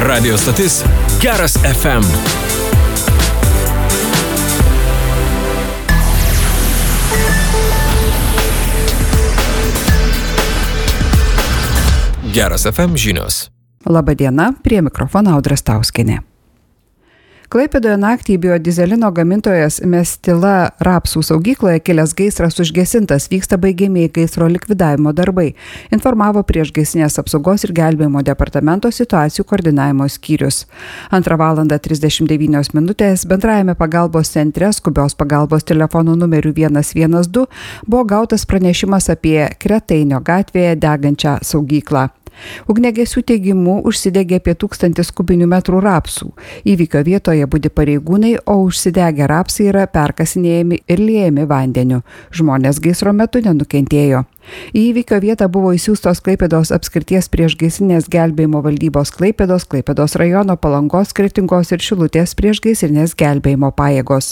Radio stotis Geras FM. Geras FM žinios. Labadiena, prie mikrofono Audra Stauskienė. Klaipėdoje naktį biodizelino gamintojas Mestila rapsų saugykloje kilęs gaisras užgesintas, vyksta baigiamieji gaisro likvidavimo darbai, informavo Priešgaisrinės apsaugos ir gelbėjimo departamento situacijų koordinavimo skyrius. 2:39 bendrajame pagalbos centre skubios pagalbos telefonu numeriu 112 buvo gautas pranešimas apie Kretainio gatvėje degančią saugyklą. Ugniagesių teigimu užsidegė apie 1000 kubinių metrų rapsų. Įvykio vietoje budi pareigūnai, o užsidegę rapsai yra perkasinėjami ir liejami vandeniu. Žmonės gaisro metu nenukentėjo. Į įvykio vietą buvo įsiųstos Klaipėdos apskrities priešgaisrinės gelbėjimo valdybos Klaipėdos rajono Palangos, Kretingos ir Šilutės priešgaisrinės gelbėjimo pajėgos.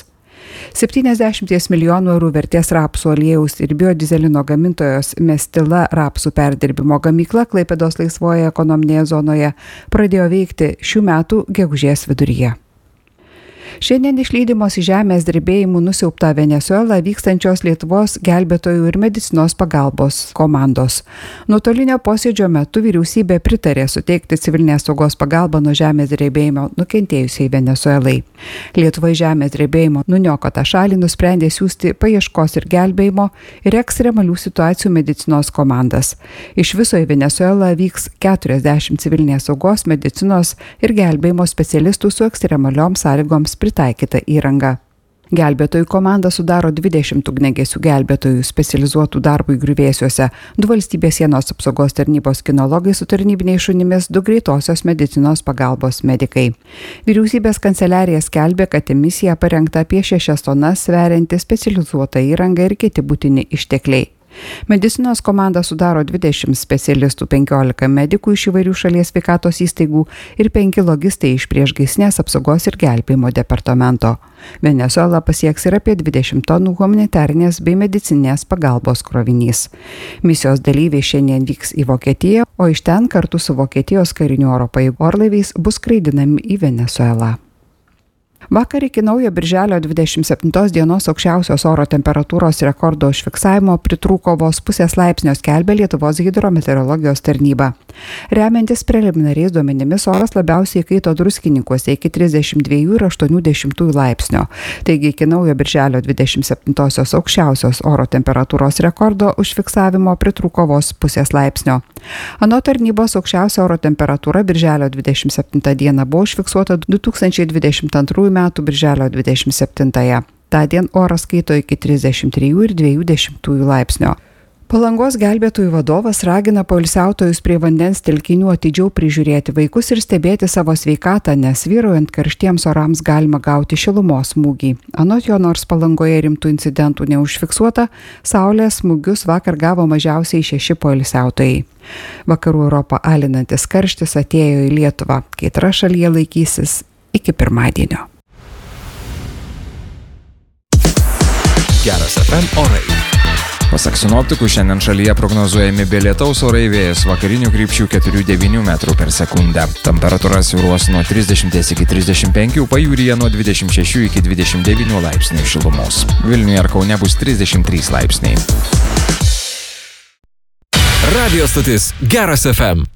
70 milijonų eurų vertės rapsų aliejaus ir biodizelino gamintojos Mestila rapsų perdirbimo gamykla Klaipėdos laisvoje ekonominėje zonoje pradėjo veikti šių metų gegužės viduryje. Šiandien išlydimos į žemės drebėjimų nusiaubtą Venesuelą vykstančios Lietuvos gelbėtojų ir medicinos pagalbos komandos. Nuotolinio posėdžio metu vyriausybė pritarė suteikti civilinės saugos pagalbą nuo žemės drebėjimo nukentėjusiai Venesuelai. Lietuva į žemės drebėjimo nuniokotą šalį nusprendė siųsti paieškos ir gelbėjimo ir ekstremalių situacijų medicinos komandas. Iš viso į Venesuelą vyks 40 civilinės saugos, medicinos ir gelbėjimo specialistų su ekstremaliom sąlygoms pritaikyta įranga. Gelbėtojų komanda sudaro 20 ugniagesių gelbėtojų specializuotų darbui griuvėsiuose, 2 valstybės sienos apsaugos tarnybos kinologai su tarnybiniais šunimis, 2 greitosios medicinos pagalbos medikai. Vyriausybės kanceliarija skelbė, kad misija parengta apie 6 tonas sverianti specializuota įranga ir kiti būtini ištekliai. Medicinos komanda sudaro 20 specialistų, 15 medikų iš įvairių šalies sveikatos įstaigų ir 5 logistai iš Priešgaisrinės apsaugos ir gelbėjimo departamento. Venesuela pasieks ir apie 20 tonų humanitarinės bei medicininės pagalbos krovinys. Misijos dalyviai šiandien vyks į Vokietiją, o iš ten kartu su Vokietijos karinių oro pajėgų orlaiviais bus skraidinami į Venesuelą. Vakar iki naujo birželio 27 dienos aukščiausios oro temperatūros rekordo užfiksavimo pritrūko vos pusės laipsnio, skelbia Lietuvos hidrometeorologijos tarnyba. Remiantis preliminariais duomenimis, oras labiausiai kaito Druskininkuose iki 32,8 laipsnio. Taigi iki naujo birželio 27 aukščiausios oro temperatūros rekordo užfiksavimo pritrūko vos pusės laipsnio. Anot tarnybos aukščiausia oro temperatūra birželio 27 dieną buvo užfiksuota 2022 metų birželio 27-ąją. Tądien oras kaito iki 33,2 laipsnio. Palangos gelbėtojų vadovas ragina poilsiautojus prie vandens telkinių atidžiau prižiūrėti vaikus ir stebėti savo sveikatą, nes vyraujant karštiems orams galima gauti šilumos smūgį. Anot jo, nors Palangoje rimtų incidentų neužfiksuota, saulės smūgius vakar gavo mažiausiai 6 poilsiautojai. Vakarų Europą alinantis karštis atėjo į Lietuvą, kaitra šalyje laikysis iki pirmadienio. Geras FM orai. Pasak sinoptikų, šiandien šalyje prognozuojami be lietaus orai, vėjas vakarinių krypčių 4,9 metrų per sekundę. Temperatūra svyruos nuo 30 iki 35, pajūryje nuo 26 iki 29 laipsnių šilumos. Vilniuje ir Kaune bus 33 laipsniai. Radio stotis Geras FM.